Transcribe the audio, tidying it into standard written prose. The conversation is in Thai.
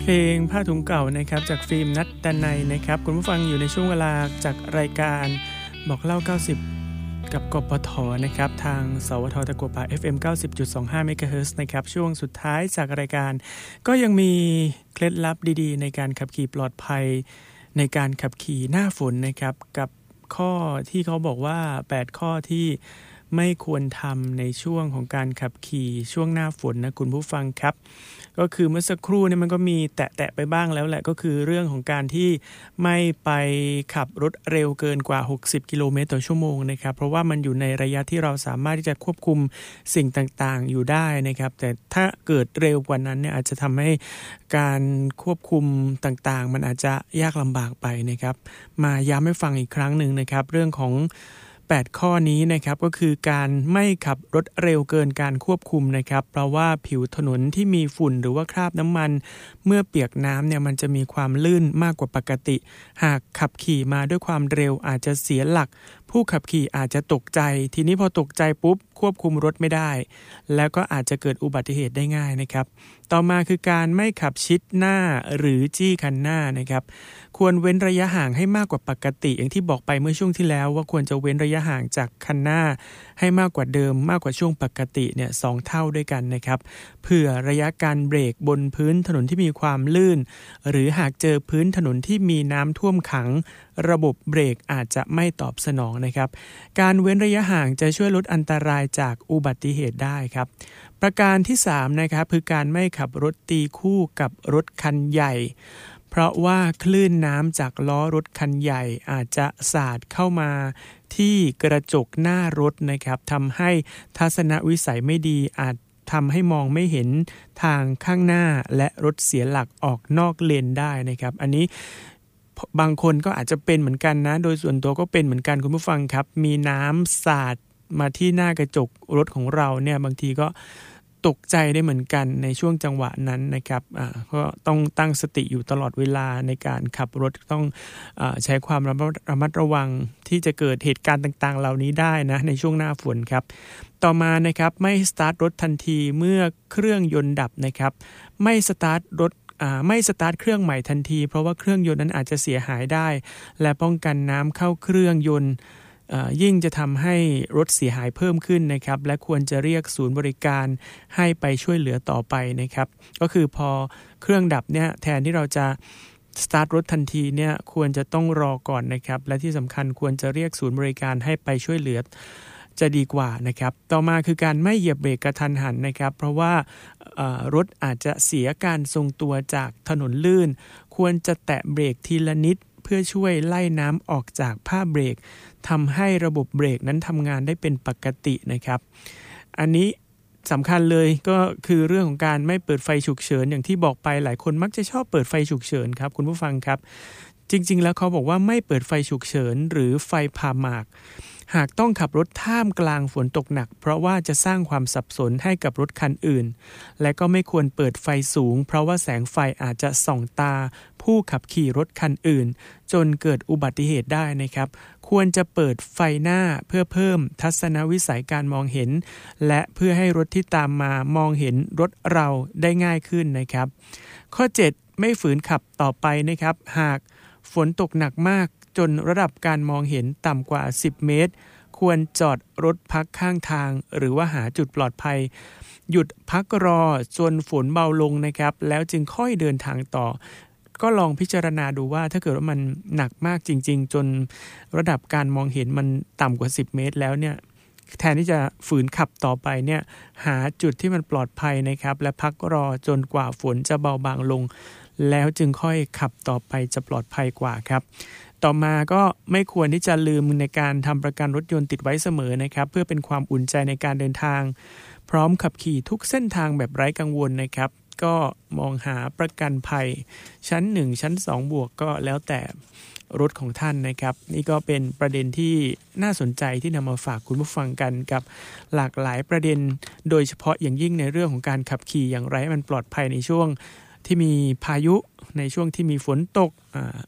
เพลงผ้าถุงเก่านะครับจากฟิล์มนัดดนัยนะครับคุณผู้ฟังอยู่ในช่วงเวลาจากรายการบอกเล่า90กับกปทนะครับทางสวท.ตะกัวป่า FM 90.25 MHz นะครับช่วงสุดท้ายจากรายการก็ยังมีเคล็ดลับดีๆในการขับขี่ปลอดภัยในการขับขี่หน้าฝนนะครับกับข้อที่เขาบอกว่า8ข้อที่ไม่ควรทำในช่วงของการขับขี่ช่วงหน้าฝนนะคุณผู้ฟังครับก็คือเมื่อสักครู่เนี่ยมันก็มีแตะไปบ้างแล้วแหละก็คือเรื่องของการที่ไม่ไปขับรถเร็วเกินกว่า60กิโลเมตรต่อชั่วโมงนะครับเพราะว่ามันอยู่ในระยะที่เราสามารถที่จะควบคุมสิ่งต่างๆอยู่ได้นะครับแต่ถ้าเกิดเร็วกว่านั้นเนี่ยอาจจะทำให้การควบคุมต่างๆมันอาจจะยากลำบากไปนะครับมาย้ำให้ฟังอีกครั้งหนึ่งนะครับเรื่องของ8ข้อนี้นะครับก็คือการไม่ขับรถเร็วเกินการควบคุมนะครับเพราะว่าผิวถนนที่มีฝุ่นหรือว่าคราบน้ำมันเมื่อเปียกน้ำเนี่ยมันจะมีความลื่นมากกว่าปกติหากขับขี่มาด้วยความเร็วอาจจะเสียหลักผู้ขับขี่อาจจะตกใจทีนี้พอตกใจปุ๊บควบคุมรถไม่ได้แล้วก็อาจจะเกิดอุบัติเหตุได้ง่ายนะครับต่อมาคือการไม่ขับชิดหน้าหรือจี้คันหน้านะครับควรเว้นระยะห่างให้มากกว่าปกติอย่างที่บอกไปเมื่อช่วงที่แล้วว่าควรจะเว้นระยะห่างจากคันหน้าให้มากกว่าเดิมมากกว่าช่วงปกติเนี่ย2เท่าด้วยกันนะครับเพื่อระยะการเบรกบนพื้นถนนที่มีความลื่นหรือหากเจอพื้นถนนที่มีน้ำท่วมขังระบบเบรกอาจจะไม่ตอบสนองนะครับการเว้นระยะห่างจะช่วยลดอันตรายจากอุบัติเหตุได้ครับประการที่3นะครับคือการไม่ขับรถตีคู่กับรถคันใหญ่เพราะว่าคลื่นน้ำจากล้อรถคันใหญ่อาจจะสาดเข้ามาที่กระจกหน้ารถนะครับทำให้ทัศนวิสัยไม่ดีอาจทำให้มองไม่เห็นทางข้างหน้าและรถเสียหลักออกนอกเลนได้นะครับอันนี้บางคนก็อาจจะเป็นเหมือนกันนะโดยส่วนตัวก็เป็นเหมือนกันคุณผู้ฟังครับมีน้ำสาดมาที่หน้ากระจกรถของเราเนี่ยบางทีก็ตกใจได้เหมือนกันในช่วงจังหวะนั้นนะครับก็ต้องตั้งสติอยู่ตลอดเวลาในการขับรถต้องใช้ความระมัดระวังที่จะเกิดเหตุการณ์ต่างๆเหล่านี้ได้นะในช่วงหน้าฝนครับต่อมานะครับไม่สตาร์ทรถทันทีเมื่อเครื่องยนต์ดับนะครับไม่สตาร์ทเครื่องใหม่ทันทีเพราะว่าเครื่องยนต์นั้นอาจจะเสียหายได้และป้องกันน้ำเข้าเครื่องยนต์ยิ่งจะทำให้รถเสียหายเพิ่มขึ้นนะครับและควรจะเรียกศูนย์บริการให้ไปช่วยเหลือต่อไปนะครับก็คือพอเครื่องดับเนี่ยแทนที่เราจะสตาร์ทรถทันทีเนี่ยควรจะต้องรอก่อนนะครับและที่สำคัญควรจะเรียกศูนย์บริการให้ไปช่วยเหลือจะดีกว่านะครับต่อมาคือการไม่เหยียบเบรกกระทันหันนะครับเพราะว่ารถอาจจะเสียการทรงตัวจากถนนลื่นควรจะแตะเบรกทีละนิดเพื่อช่วยไล่น้ำออกจากผ้าเบรกทำให้ระบบเบรกนั้นทำงานได้เป็นปกตินะครับอันนี้สำคัญเลยก็คือเรื่องของการไม่เปิดไฟฉุกเฉินอย่างที่บอกไปหลายคนมักจะชอบเปิดไฟฉุกเฉินครับคุณผู้ฟังครับจริงๆแล้วเขาบอกว่าไม่เปิดไฟฉุกเฉินหรือไฟผ่าหมากหากต้องขับรถท่ามกลางฝนตกหนักเพราะว่าจะสร้างความสับสนให้กับรถคันอื่นและก็ไม่ควรเปิดไฟสูงเพราะว่าแสงไฟอาจจะส่องตาผู้ขับขี่รถคันอื่นจนเกิดอุบัติเหตุได้นะครับควรจะเปิดไฟหน้าเพื่อเพิ่มทัศนวิสัยการมองเห็นและเพื่อให้รถที่ตามมามองเห็นรถเราได้ง่ายขึ้นนะครับข้อ7ไม่ฝืนขับต่อไปนะครับหากฝนตกหนักมากจนระดับการมองเห็นต่ำกว่า10เมตรควรจอดรถพักข้างทางหรือว่าหาจุดปลอดภัยหยุดพักรอจนฝนเบาลงนะครับแล้วจึงค่อยเดินทางต่อก็ลองพิจารณาดูว่าถ้าเกิดว่ามันหนักมากจริงๆจนระดับการมองเห็นมันต่ำกว่า10เมตรแล้วเนี่ยแทนที่จะฝืนขับต่อไปเนี่ยหาจุดที่มันปลอดภัยนะครับและพักรอจนกว่าฝนจะเบาบางลงแล้วจึงค่อยขับต่อไปจะปลอดภัยกว่าครับต่อมาก็ไม่ควรที่จะลืมในการทำประกันรถยนต์ติดไว้เสมอนะครับเพื่อเป็นความอุ่นใจในการเดินทางพร้อมขับขี่ทุกเส้นทางแบบไร้กังวลนะครับก็มองหาประกันภัยชั้น1ชั้น2บวกก็แล้วแต่รถของท่านนะครับนี่ก็เป็นประเด็นที่น่าสนใจที่นำมาฝากคุณผู้ฟังกันกับหลากหลายประเด็นโดยเฉพาะอย่างยิ่งในเรื่องของการขับขี่อย่างไรให้มันปลอดภัยในช่วงที่มีพายุในช่วงที่มีฝนตก